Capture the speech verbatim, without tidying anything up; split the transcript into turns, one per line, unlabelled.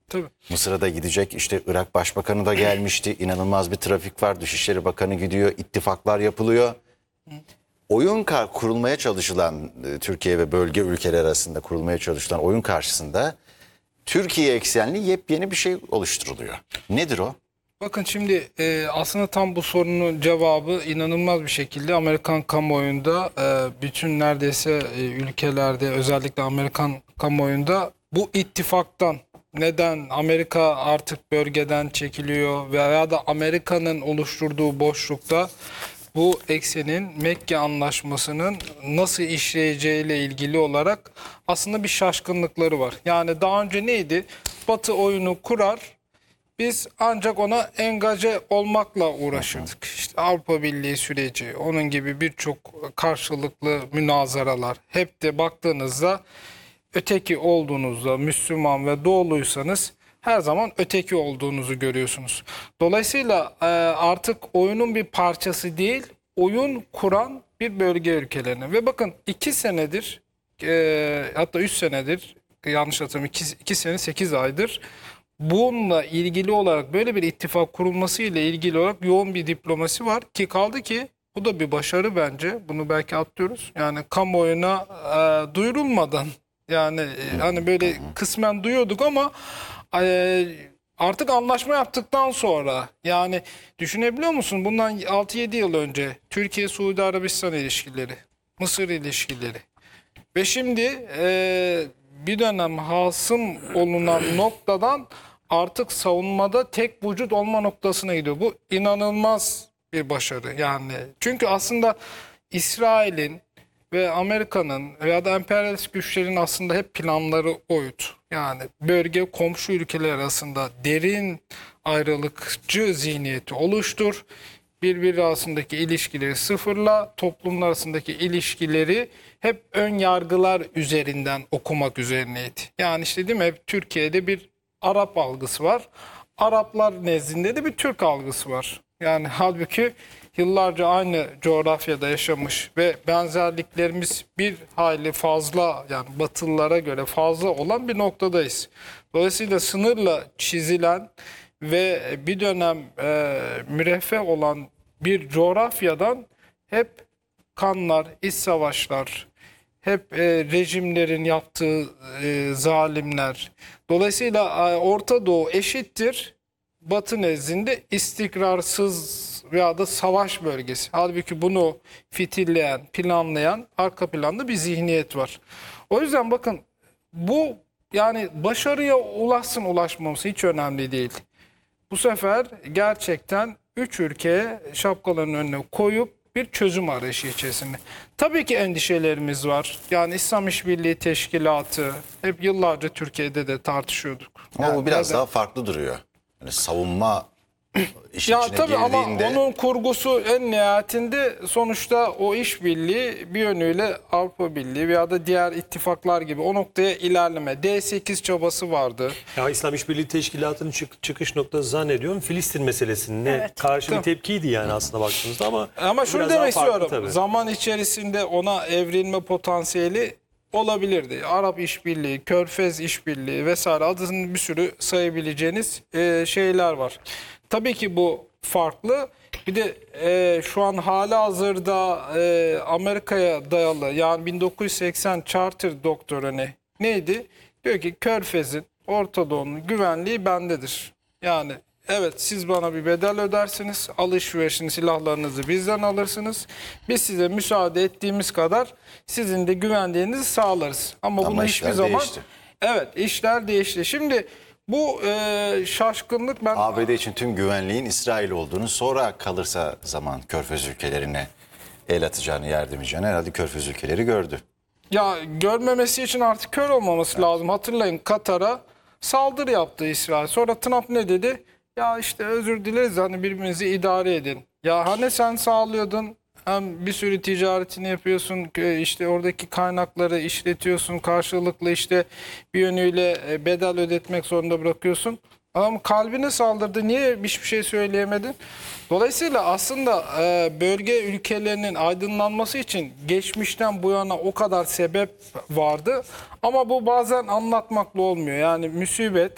Tabii.
Mısır'a da gidecek. İşte Irak Başbakanı da gelmişti. İnanılmaz bir trafik var. Dışişleri Bakanı gidiyor. İttifaklar yapılıyor. Oyun kar kurulmaya çalışılan e, Türkiye ve bölge ülkeler arasında kurulmaya çalışılan oyun karşısında Türkiye eksenli yepyeni bir şey oluşturuluyor. Nedir o?
Bakın şimdi e, aslında tam bu sorunun cevabı inanılmaz bir şekilde Amerikan kamuoyunda e, bütün neredeyse e, ülkelerde özellikle Amerikan kamuoyunda bu ittifaktan neden Amerika artık bölgeden çekiliyor veya da Amerika'nın oluşturduğu boşlukta bu eksenin Mekke Anlaşması'nın nasıl işleyeceğiyle ilgili olarak aslında bir şaşkınlıkları var. Yani daha önce neydi? Batı oyunu kurar. Biz ancak ona engaje olmakla uğraşırdık. İşte Avrupa Birliği süreci, onun gibi birçok karşılıklı münazaralar. Hep de baktığınızda öteki olduğunuzda, Müslüman ve doğuluysanız her zaman öteki olduğunuzu görüyorsunuz. Dolayısıyla e, artık oyunun bir parçası değil, oyun kuran bir bölge ülkelerine. Ve bakın iki senedir, e, hatta üç senedir, yanlış hatırlamıyorum, iki, iki sene sekiz aydır bununla ilgili olarak böyle bir ittifak kurulması ile ilgili olarak yoğun bir diplomasi var ki kaldı ki bu da bir başarı bence. Bunu belki atlıyoruz. Yani kamuoyuna e, duyurulmadan yani e, hani böyle kısmen duyuyorduk ama e, artık anlaşma yaptıktan sonra yani düşünebiliyor musun? Bundan altı yedi yıl önce Türkiye-Suudi Arabistan ilişkileri, Mısır ilişkileri ve şimdi e, bir dönem hasım olunan noktadan artık savunmada tek vücut olma noktasına gidiyor. Bu inanılmaz bir başarı yani. Çünkü aslında İsrail'in ve Amerika'nın veya da emperyalist güçlerin aslında hep planları oydu. Yani bölge komşu ülkeler arasında derin ayrılıkçı zihniyeti oluştur. Birbiri arasındaki ilişkileri sıfırla, toplumlar arasındaki ilişkileri hep ön yargılar üzerinden okumak üzerineydi. Yani işte değil mi hep Türkiye'de bir Arap algısı var. Araplar nezdinde de bir Türk algısı var. Yani halbuki yıllarca aynı coğrafyada yaşamış ve benzerliklerimiz bir hayli fazla yani Batılılara göre fazla olan bir noktadayız. Dolayısıyla sınırla çizilen ve bir dönem e, müreffeh olan bir coğrafyadan hep kanlar, iç savaşlar, hep e, rejimlerin yaptığı e, zalimler. Dolayısıyla e, Orta Doğu eşittir Batı nezdinde istikrarsız veya da savaş bölgesi. Halbuki bunu fitilleyen, planlayan arka planda bir zihniyet var. O yüzden bakın bu yani başarıya ulaşsın ulaşmaması hiç önemli değil. Bu sefer gerçekten üç ülkeye şapkalarının önüne koyup bir çözüm arayışı içerisinde. Tabii ki endişelerimiz var. Yani İslam İşbirliği Teşkilatı hep yıllarca Türkiye'de de tartışıyorduk.
Ama
Yani
bu biraz
neden?
daha farklı duruyor. Yani savunma işin
Ya
içine
tabii ama
girdiğinde
onun kurgusu en nihayetinde sonuçta o işbirliği bir yönüyle Avrupa Birliği veya da diğer ittifaklar gibi o noktaya ilerleme. D sekiz çabası vardı.
Ya İslam İşbirliği Teşkilatı'nın çık- çıkış noktası zannediyorum Filistin meselesine
Evet.
karşı
Tamam.
bir tepkiydi yani aslında baktığımızda ama
Ama şunu
biraz daha
demek
farklı
istiyorum.
tabii.
Zaman içerisinde ona evrilme potansiyeli olabilirdi. Arap İşbirliği, Körfez İşbirliği vesaire adını bir sürü sayabileceğiniz e, şeyler var. Tabii ki bu farklı. Bir de e, şu an halihazırda e, Amerika'ya dayalı yani bin dokuz yüz seksen Charter doktrini neydi? Diyor ki Körfez'in, Orta Doğu'nun güvenliği bendedir. Yani evet siz bana bir bedel ödersiniz, alışverişin silahlarınızı bizden alırsınız. Biz size müsaade ettiğimiz kadar sizin de güvenliğinizi sağlarız. Ama,
Ama
bunu
işler
hiçbir zaman...
değişti.
Evet işler değişti. Şimdi bu e, şaşkınlık ben...
A B D için tüm güvenliğin İsrail olduğunu, sonra kalırsa zaman Körfez ülkelerine el atacağını, yardımcı herhalde Körfez ülkeleri gördü.
Ya görmemesi için artık kör olmaması lazım. Hatırlayın Katar'a saldırı yaptı İsrail. Sonra Trump ne dedi? Ya işte özür dileriz hani birbirinizi idare edin. Ya hani sen sağlıyordun hem bir sürü ticaretini yapıyorsun işte oradaki kaynakları işletiyorsun karşılıklı işte bir yönüyle bedel ödetmek zorunda bırakıyorsun. Adam kalbine saldırdı. Niye hiçbir şey söyleyemedin? Dolayısıyla aslında e, bölge ülkelerinin aydınlanması için geçmişten bu yana o kadar sebep vardı. Ama bu bazen anlatmakla olmuyor. Yani musibet